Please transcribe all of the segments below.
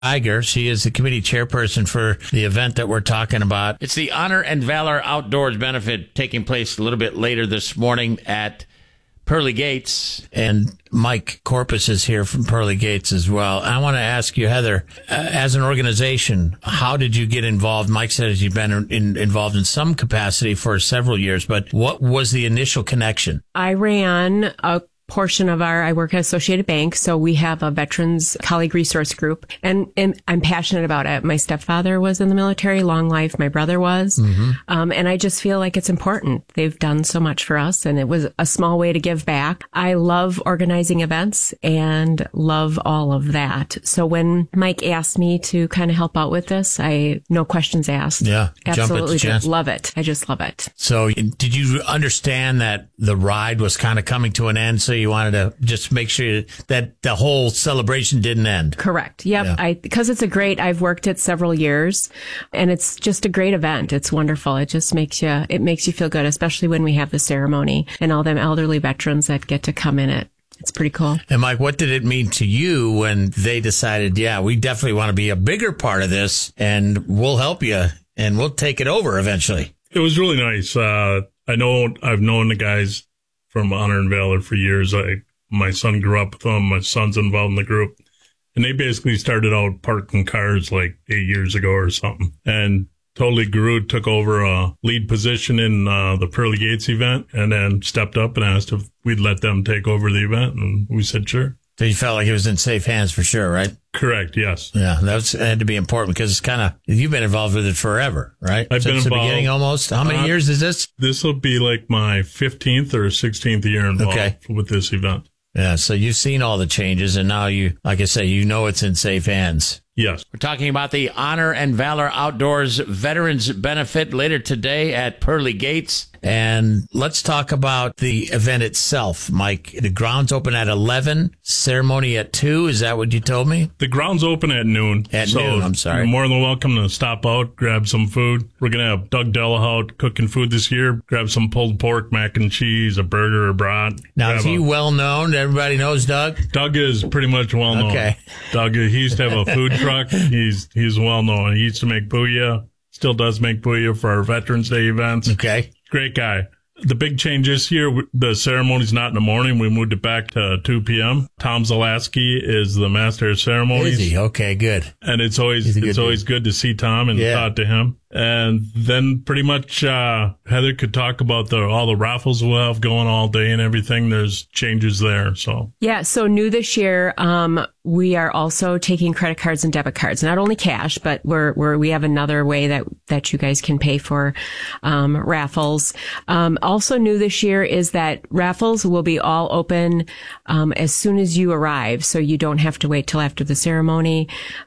Iger. She is the committee chairperson for the event that we're talking about. It's the Honor and Valor Outdoors benefit taking place a little bit later this morning at Pearly Gates, and Mike Corpus is here from Pearly Gates as well. I want to ask you, Heather, as an organization, how did you get involved? Mike says you've been involved in some capacity for several years, but what was the initial connection? I ran a portion of I work at Associated Bank, so we have a veterans colleague resource group, and I'm passionate about it. My stepfather was in the military, long life. My brother was. And I just feel like it's important. They've done so much for us, and it was a small way to give back. I love organizing events and love all of that. So when Mike asked me to kind of help out with this, no questions asked. Yeah. Absolutely. Love it. I just love it. So did you understand that the ride was kind of coming to an end? So you wanted to just make sure that the whole celebration didn't end. Correct. Yep. Yeah. Because I've worked it several years, and it's just a great event. It's wonderful. It just makes you feel good, especially when we have the ceremony and all them elderly veterans that get to come in it. It's pretty cool. And Mike, what did it mean to you when they decided, we definitely want to be a bigger part of this, and we'll help you and we'll take it over eventually? It was really nice. I've known the guys from Honor and Valor for years. My son grew up with them. My son's involved in the group. And they basically started out parking cars like 8 years ago or something. And totally grew, took over a lead position in the Pearly Gates event, and then stepped up and asked if we'd let them take over the event. And we said, sure. So you felt like it was in safe hands for sure, right? Correct, yes. Yeah, that had to be important because it's you've been involved with it forever, right? I've been involved. Since the beginning almost. How many years is this? This will be like my 15th or 16th year involved with this event. Yeah, so you've seen all the changes, and now like I say, it's in safe hands. Yes. We're talking about the Honor and Valor Outdoors Veterans Benefit later today at Pearly Gates. And let's talk about the event itself, Mike. The grounds open at 11, ceremony at 2. Is that what you told me? The grounds open at noon. Noon, I'm sorry. You're more than welcome to stop out, grab some food. We're going to have Doug Delahout cooking food this year. Grab some pulled pork, mac and cheese, a burger, a brat. Now, is he well known? Everybody knows Doug? Doug is pretty much well known. Okay. Doug, he used to have a food truck. He's well known. He used to make booyah. Still does make booyah for our Veterans Day events. Okay. Great guy. The big change this year, the ceremony's not in the morning. We moved it back to 2 p.m. Tom Zalaski is the master of ceremonies. Is he? Okay, good. And it's always good to see Tom and talk to him. And then pretty much Heather could talk about all the raffles we'll have going all day and everything. There's changes there. So new this year, we are also taking credit cards and debit cards, not only cash, but we have another way that you guys can pay for raffles. Also new this year is that raffles will be all open as soon as you arrive, so you don't have to wait till after the ceremony.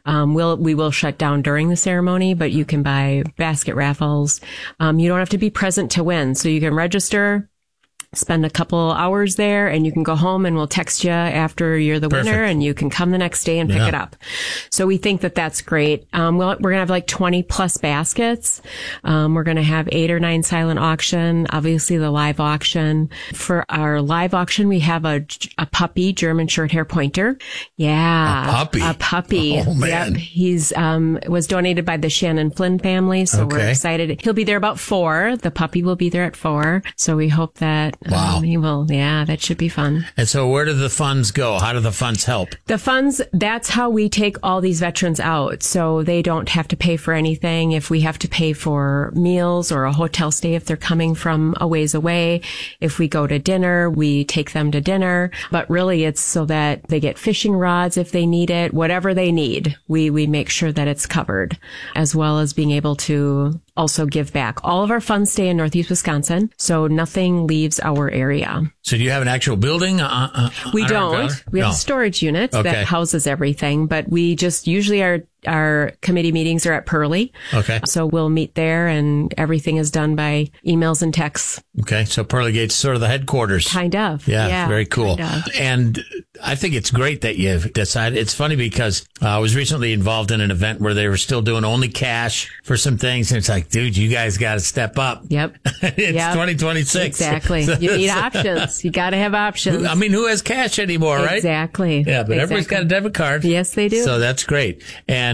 We will shut down during the ceremony, but you can buy basket raffles. You don't have to be present to win, so you can register, spend a couple hours there, and you can go home and we'll text you after you're the winner, and you can come the next day and pick it up. So we think that that's great. We're going to have like 20 plus baskets. We're going to have 8 or 9 silent auction, obviously the live auction. For our live auction, we have a puppy, German short hair pointer. Yeah. A puppy. Oh man. Yep. He's, was donated by the Shannon Flynn family. So we're excited. He'll be there about 4. The puppy will be there at 4. So we hope that wow. He will. Yeah, that should be fun. And so where do the funds go? How do the funds help? The funds, that's how we take all these veterans out. So they don't have to pay for anything. If we have to pay for meals or a hotel stay, if they're coming from a ways away, if we go to dinner, we take them to dinner. But really it's so that they get fishing rods if they need it, whatever they need. We make sure that it's covered, as well as being able to also give back. All of our funds stay in Northeast Wisconsin, so nothing leaves our area. So do you have an actual building? We don't. We have a storage unit that houses everything, but we just usually our committee meetings are at Pearly. Okay. So we'll meet there, and everything is done by emails and texts. Okay. So Pearly Gate's sort of the headquarters. Kind of. Yeah, very cool. Kind of. And I think it's great that you've decided. It's funny because I was recently involved in an event where they were still doing only cash for some things. And it's like, dude, you guys got to step up. Yep. It's 2026. Exactly. So, You need options. You got to have options. I mean, who has cash anymore, right? Exactly. Yeah, but everybody's got a debit card. Yes, they do. So that's great. And